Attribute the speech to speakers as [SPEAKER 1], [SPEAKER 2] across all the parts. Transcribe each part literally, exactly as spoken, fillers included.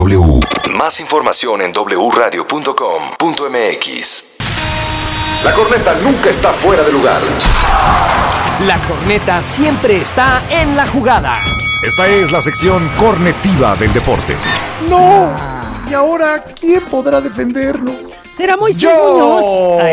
[SPEAKER 1] W. Más información en doble u radio punto com punto m x. La corneta nunca está fuera de lugar.
[SPEAKER 2] La corneta siempre está en la jugada.
[SPEAKER 3] Esta es la sección cornetiva del deporte.
[SPEAKER 4] ¡No! ¿Y ahora quién podrá defendernos?
[SPEAKER 2] ¿Será Moisés
[SPEAKER 4] ¡Yo!
[SPEAKER 2] Muñoz?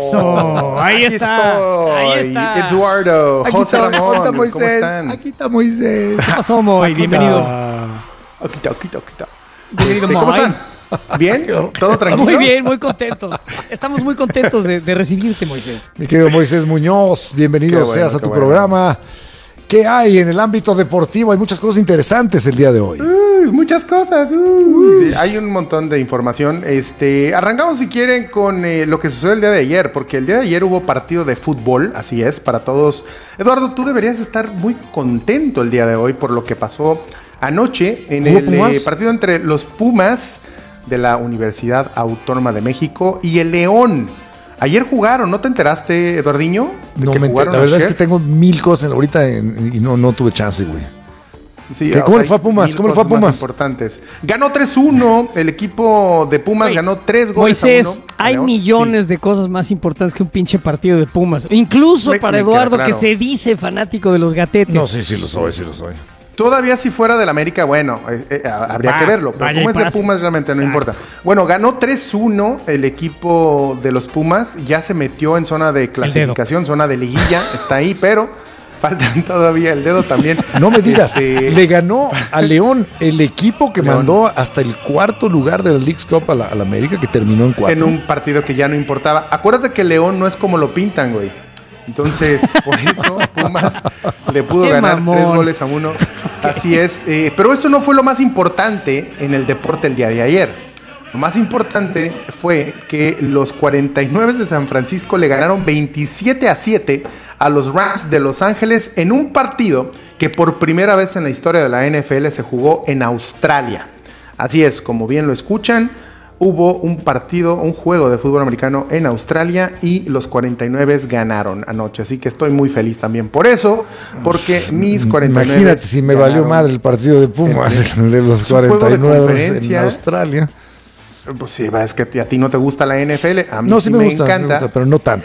[SPEAKER 2] Eso, ahí
[SPEAKER 4] Aquí
[SPEAKER 2] está,
[SPEAKER 4] estoy.
[SPEAKER 2] ahí está.
[SPEAKER 4] Eduardo,
[SPEAKER 5] Aquí
[SPEAKER 4] José
[SPEAKER 5] está,
[SPEAKER 4] Ramón,
[SPEAKER 5] está
[SPEAKER 4] ¿cómo
[SPEAKER 5] Moisés.
[SPEAKER 4] están?
[SPEAKER 5] Aquí está Moisés.
[SPEAKER 2] ¿Qué pasó, Moy?
[SPEAKER 5] Aquí
[SPEAKER 2] Bienvenido.
[SPEAKER 5] está. Aquí está, aquí está, aquí está.
[SPEAKER 2] Bienvenido,
[SPEAKER 4] Este, ¿Cómo
[SPEAKER 2] Moy.
[SPEAKER 4] están? ¿Bien? ¿Todo tranquilo?
[SPEAKER 2] Muy bien, muy contentos. Estamos muy contentos de, de recibirte, Moisés.
[SPEAKER 5] Mi querido Moisés Muñoz, bienvenido
[SPEAKER 4] Qué bueno,
[SPEAKER 5] seas a
[SPEAKER 4] qué
[SPEAKER 5] tu
[SPEAKER 4] bueno.
[SPEAKER 5] programa. ¿Qué hay en el ámbito deportivo? Hay muchas cosas interesantes el día de hoy.
[SPEAKER 4] Uy, muchas cosas. uy. Sí, hay un montón de información. Este, arrancamos si quieren con eh, lo que sucedió el día de ayer, porque el día de ayer hubo partido de fútbol, así es, para todos. Eduardo, tú deberías estar muy contento el día de hoy por lo que pasó anoche en
[SPEAKER 5] ¿Jugó
[SPEAKER 4] el
[SPEAKER 5] Pumas?
[SPEAKER 4] eh, partido entre los Pumas de la Universidad Autónoma de México y el León. Ayer jugaron, ¿no te enteraste, Eduardiño? de
[SPEAKER 5] No
[SPEAKER 4] que
[SPEAKER 5] me enter-
[SPEAKER 4] jugaron
[SPEAKER 5] la verdad es
[SPEAKER 4] ayer?
[SPEAKER 5] que tengo mil cosas en- ahorita en- y no, no tuve chance, güey.
[SPEAKER 4] Sí,
[SPEAKER 5] ¿Qué?
[SPEAKER 4] o
[SPEAKER 5] ¿Cómo
[SPEAKER 4] sea,
[SPEAKER 5] le fue a Pumas?
[SPEAKER 4] mil
[SPEAKER 5] ¿Cómo le fue a
[SPEAKER 4] cosas más
[SPEAKER 5] Pumas?
[SPEAKER 4] importantes. Ganó tres uno, el equipo de Pumas
[SPEAKER 2] Oye,
[SPEAKER 4] ganó tres goles
[SPEAKER 2] Moisés,
[SPEAKER 4] a uno. a
[SPEAKER 2] hay
[SPEAKER 4] León.
[SPEAKER 2] millones de cosas más importantes que un pinche partido de Pumas. Incluso
[SPEAKER 4] Me-
[SPEAKER 2] para
[SPEAKER 4] me queda
[SPEAKER 2] Eduardo,
[SPEAKER 4] claro.
[SPEAKER 2] que se dice fanático de los gatetes.
[SPEAKER 5] No, sí, sí lo soy, sí lo soy.
[SPEAKER 4] Sí. Todavía si fuera del América, bueno, eh, eh, habría
[SPEAKER 2] Va,
[SPEAKER 4] que verlo. Pero
[SPEAKER 2] vaya
[SPEAKER 4] como
[SPEAKER 2] y
[SPEAKER 4] es de
[SPEAKER 2] pase.
[SPEAKER 4] Pumas, realmente no
[SPEAKER 2] Exacto.
[SPEAKER 4] importa. Bueno, ganó tres uno el equipo de los Pumas. Ya se metió en zona de clasificación, zona de liguilla. Está ahí, pero faltan todavía el dedo también.
[SPEAKER 5] No me digas,
[SPEAKER 4] Este,
[SPEAKER 5] le ganó a León el equipo que
[SPEAKER 4] León.
[SPEAKER 5] mandó hasta el cuarto lugar de la Leagues Cup a la, a la América, que terminó en cuatro.
[SPEAKER 4] en un partido que ya no importaba. Acuérdate que León no es como lo pintan, güey. Entonces, por eso Pumas le pudo
[SPEAKER 2] Qué
[SPEAKER 4] ganar
[SPEAKER 2] mamón.
[SPEAKER 4] tres goles a uno. Así es. eh, pero eso no fue lo más importante en el deporte el día de ayer. Lo más importante fue que los cuarenta y nueve de San Francisco le ganaron veintisiete a siete a los Rams de Los Ángeles en un partido que por primera vez en la historia de la N F L se jugó en Australia. Así es, como bien lo escuchan, hubo un partido, un juego de fútbol americano en Australia y los cuarenta y nueve ganaron anoche. Así que estoy muy feliz también por eso, porque mis cuarenta y nueve
[SPEAKER 5] Imagínate si me valió
[SPEAKER 4] ganaron.
[SPEAKER 5] madre el partido de Pumas,
[SPEAKER 4] En-
[SPEAKER 5] de los
[SPEAKER 4] Es un juego
[SPEAKER 5] cuarenta y
[SPEAKER 4] de
[SPEAKER 5] nueve en
[SPEAKER 4] conferencia.
[SPEAKER 5] Australia.
[SPEAKER 4] Pues sí, va, es que a ti no te gusta la N F L, a mí
[SPEAKER 5] No,
[SPEAKER 4] sí,
[SPEAKER 5] sí me,
[SPEAKER 4] me,
[SPEAKER 5] gusta, me
[SPEAKER 4] encanta.
[SPEAKER 5] gusta, pero no tanto.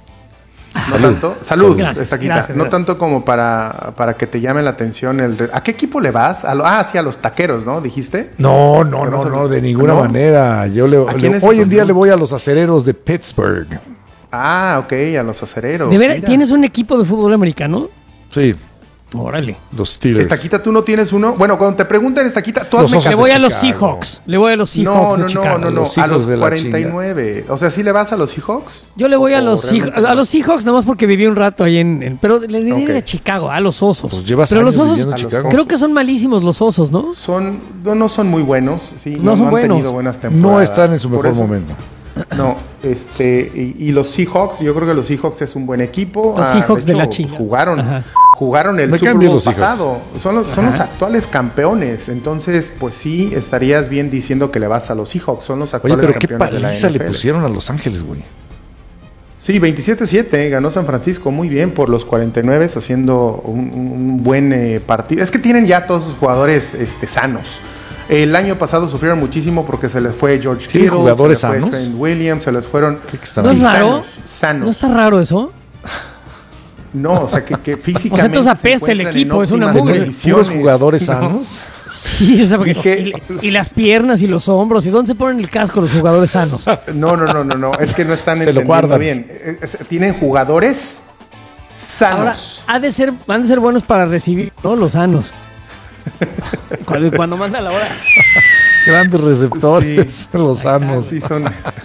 [SPEAKER 4] No tanto. Salud,
[SPEAKER 2] Gracias,
[SPEAKER 4] Estaquita.
[SPEAKER 2] gracias,
[SPEAKER 4] No
[SPEAKER 2] gracias.
[SPEAKER 4] tanto como para, para que te llame la atención el de- ¿A qué equipo le vas? A lo- ah, sí, a los taqueros, ¿no? ¿Dijiste?
[SPEAKER 5] No, no,
[SPEAKER 4] Pero
[SPEAKER 5] no,
[SPEAKER 4] no
[SPEAKER 5] no,
[SPEAKER 4] se-
[SPEAKER 5] de ninguna
[SPEAKER 4] ¿no?
[SPEAKER 5] manera. Yo le,
[SPEAKER 4] ¿A
[SPEAKER 5] le-
[SPEAKER 4] quiénes
[SPEAKER 5] hoy en
[SPEAKER 4] son?
[SPEAKER 5] día le voy a los acereros de Pittsburgh.
[SPEAKER 4] Ah, ok, a los acereros.
[SPEAKER 2] ¿De veras
[SPEAKER 4] mira.
[SPEAKER 2] tienes un equipo de fútbol americano?
[SPEAKER 5] Sí,
[SPEAKER 2] Órale.
[SPEAKER 5] los Steelers.
[SPEAKER 4] Estaquita, ¿tú no tienes uno? Bueno, cuando te pregunten, Estaquita, tú
[SPEAKER 5] Los
[SPEAKER 4] hazme
[SPEAKER 5] Osos
[SPEAKER 2] Le
[SPEAKER 4] caso.
[SPEAKER 2] voy
[SPEAKER 5] de
[SPEAKER 2] a los
[SPEAKER 5] Chicago.
[SPEAKER 2] Seahawks. Le voy a los Seahawks
[SPEAKER 4] No,
[SPEAKER 2] de
[SPEAKER 4] no,
[SPEAKER 2] Chicago.
[SPEAKER 4] no, no, no,
[SPEAKER 5] Los
[SPEAKER 4] a
[SPEAKER 5] hijos
[SPEAKER 4] los
[SPEAKER 5] de la
[SPEAKER 4] cuarenta y nueve. O sea, ¿sí le vas a los Seahawks?
[SPEAKER 2] Yo le voy a
[SPEAKER 4] ¿O
[SPEAKER 2] los
[SPEAKER 4] realmente
[SPEAKER 2] Seahawks,
[SPEAKER 4] no?
[SPEAKER 2] a los Seahawks nomás porque viví un rato ahí en, en- pero le diría
[SPEAKER 4] Ok.
[SPEAKER 2] de Chicago, a los Osos.
[SPEAKER 5] Pues llevas
[SPEAKER 2] pero los
[SPEAKER 5] años
[SPEAKER 2] Osos,
[SPEAKER 5] viviendo en
[SPEAKER 4] a los
[SPEAKER 5] Chicago.
[SPEAKER 2] creo que son malísimos los Osos, ¿no?
[SPEAKER 4] Son, no, no son muy buenos, sí,
[SPEAKER 2] No
[SPEAKER 4] no,
[SPEAKER 2] son
[SPEAKER 4] no han
[SPEAKER 2] buenos.
[SPEAKER 4] tenido buenas temporadas.
[SPEAKER 5] No están en su
[SPEAKER 4] Por
[SPEAKER 5] mejor
[SPEAKER 4] eso-
[SPEAKER 5] momento.
[SPEAKER 4] No, este, y, y los Seahawks, yo creo que los Seahawks es un buen equipo.
[SPEAKER 2] Los
[SPEAKER 4] Ah,
[SPEAKER 2] Seahawks de
[SPEAKER 4] hecho,
[SPEAKER 2] la
[SPEAKER 4] pues,
[SPEAKER 2] chinga.
[SPEAKER 4] jugaron,
[SPEAKER 2] Ajá.
[SPEAKER 4] jugaron el
[SPEAKER 5] Me
[SPEAKER 4] Super
[SPEAKER 5] caen bien
[SPEAKER 4] Bowl
[SPEAKER 5] los Seahawks.
[SPEAKER 4] pasado. Son los, son los actuales campeones. Entonces, pues sí, estarías bien diciendo que le vas a los Seahawks. Son los
[SPEAKER 5] Oye,
[SPEAKER 4] actuales
[SPEAKER 5] pero qué
[SPEAKER 4] campeones de la
[SPEAKER 5] paliza
[SPEAKER 4] N
[SPEAKER 5] le
[SPEAKER 4] F L.
[SPEAKER 5] pusieron a Los Ángeles, güey.
[SPEAKER 4] Sí, veintisiete siete ganó San Francisco muy bien por los cuarenta y nueve haciendo un, un buen eh, partido. Es que tienen ya todos sus jugadores este, sanos. El año pasado sufrieron muchísimo porque se les fue George
[SPEAKER 5] ¿Tienen
[SPEAKER 4] Kittle,
[SPEAKER 5] jugadores
[SPEAKER 4] se les fue
[SPEAKER 5] sanos?
[SPEAKER 4] Trent Williams, se les fueron
[SPEAKER 5] ¿Qué que están
[SPEAKER 2] ¿No es
[SPEAKER 4] sí,
[SPEAKER 2] raro?
[SPEAKER 4] sanos, sanos.
[SPEAKER 2] ¿No está raro eso?
[SPEAKER 4] No, o sea, que, que físicamente.
[SPEAKER 2] O sea, entonces
[SPEAKER 4] se
[SPEAKER 2] apesta el
[SPEAKER 4] encuentran en
[SPEAKER 2] equipo, es una
[SPEAKER 4] óptimas
[SPEAKER 2] mugre.
[SPEAKER 5] ¿Tener
[SPEAKER 4] condiciones.
[SPEAKER 5] puros jugadores
[SPEAKER 4] No.
[SPEAKER 5] sanos?
[SPEAKER 2] Sí, o sea, porque-
[SPEAKER 4] Dije-
[SPEAKER 2] y, y las piernas y los hombros. ¿Y dónde se ponen el casco los jugadores sanos?
[SPEAKER 4] No, no, no, no, no. Es que no están
[SPEAKER 5] Se lo
[SPEAKER 4] entendiendo
[SPEAKER 5] guardan.
[SPEAKER 4] bien. Es- es- tienen jugadores
[SPEAKER 2] Ahora,
[SPEAKER 4] sanos.
[SPEAKER 2] ha de ser, van a ser buenos para recibir, ¿no? Los sanos. Cuando, cuando manda la hora.
[SPEAKER 5] Grandes receptores,
[SPEAKER 4] Sí.
[SPEAKER 5] los sanos.
[SPEAKER 4] Sí, son.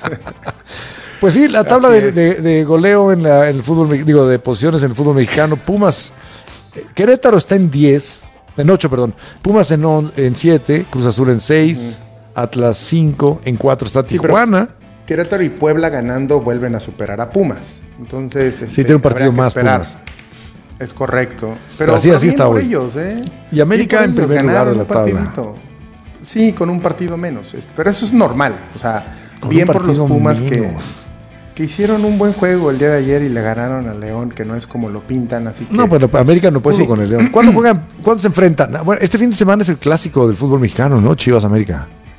[SPEAKER 5] Pues sí, la tabla
[SPEAKER 4] Así
[SPEAKER 5] de,
[SPEAKER 4] es.
[SPEAKER 5] de- de goleo en, la- en el fútbol, me- digo, de posiciones en el fútbol mexicano. Pumas, eh, Querétaro está en diez, en ocho, perdón. Pumas en siete, Cruz Azul en seis, Atlas cinco, en cuatro está
[SPEAKER 4] Sí, pero-
[SPEAKER 5] Tijuana.
[SPEAKER 4] Querétaro y Puebla ganando vuelven a superar a Pumas. Entonces, este,
[SPEAKER 5] tiene un partido
[SPEAKER 4] habrá que
[SPEAKER 5] más
[SPEAKER 4] esperar.
[SPEAKER 5] Pumas.
[SPEAKER 4] Es correcto. Pero,
[SPEAKER 5] Pero así-
[SPEAKER 4] pero
[SPEAKER 5] así
[SPEAKER 4] bien
[SPEAKER 5] está
[SPEAKER 4] por
[SPEAKER 5] hoy.
[SPEAKER 4] ellos, ¿eh?
[SPEAKER 5] Y América
[SPEAKER 4] Bien
[SPEAKER 5] en
[SPEAKER 4] por ellos,
[SPEAKER 5] primer lugar
[SPEAKER 4] ganaron
[SPEAKER 5] de la
[SPEAKER 4] un
[SPEAKER 5] tabla.
[SPEAKER 4] partidito. Sí, con un partido menos. este, Pero eso es normal. O sea,
[SPEAKER 5] Con
[SPEAKER 4] bien
[SPEAKER 5] un
[SPEAKER 4] por los
[SPEAKER 5] partido
[SPEAKER 4] Pumas que,
[SPEAKER 5] menos.
[SPEAKER 4] que hicieron un buen juego el día de ayer y le ganaron al León, que no es como lo pintan. Así que.
[SPEAKER 5] No, pero América no
[SPEAKER 4] Pues
[SPEAKER 5] pudo
[SPEAKER 4] sí.
[SPEAKER 5] con el León. ¿Cuándo juegan? ¿Cuándo se enfrentan? Ah, Bueno, este fin de semana es el clásico del fútbol mexicano, ¿no? Chivas América.